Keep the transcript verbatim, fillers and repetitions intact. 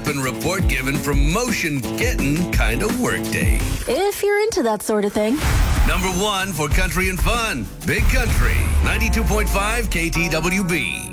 open report given promotion getting kind of workday. If you're into that sort of thing. Number one for country and fun. Big Country, ninety-two point five K T W B.